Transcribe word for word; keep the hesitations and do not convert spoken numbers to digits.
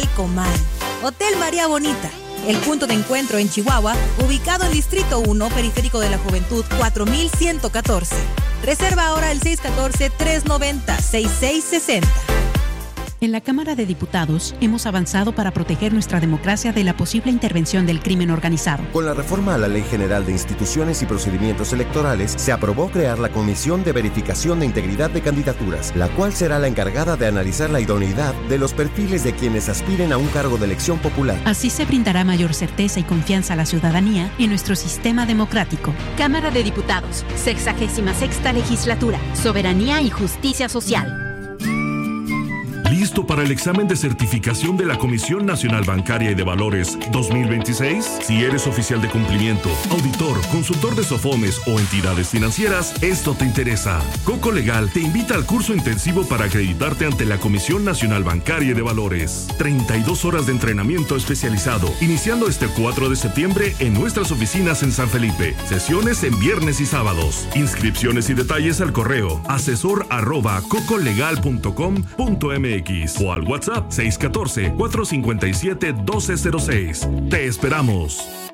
y Comal. Hotel María Bonita, el punto de encuentro en Chihuahua, ubicado en Distrito uno, Periférico de la Juventud, cuatro mil ciento catorce. Reserva ahora el seis uno cuatro, tres nueve cero, seis seis seis cero. En la Cámara de Diputados hemos avanzado para proteger nuestra democracia de la posible intervención del crimen organizado. Con la reforma a la Ley General de Instituciones y Procedimientos Electorales, se aprobó crear la Comisión de Verificación de Integridad de Candidaturas, la cual será la encargada de analizar la idoneidad de los perfiles de quienes aspiren a un cargo de elección popular. Así se brindará mayor certeza y confianza a la ciudadanía en nuestro sistema democrático. Cámara de Diputados, sexagésima sexta legislatura, soberanía y justicia social. ¿Listo para el examen de certificación de la Comisión Nacional Bancaria y de Valores dos mil veintiséis? Si eres oficial de cumplimiento, auditor, consultor de SOFOMES o entidades financieras, esto te interesa. Coco Legal te invita al curso intensivo para acreditarte ante la Comisión Nacional Bancaria y de Valores. treinta y dos horas de entrenamiento especializado, iniciando este cuatro de septiembre en nuestras oficinas en San Felipe. Sesiones en viernes y sábados. Inscripciones y detalles al correo asesor arroba cocolegal punto com punto m x o al WhatsApp seis uno cuatro, cuatro cinco siete, uno dos cero seis. Te esperamos.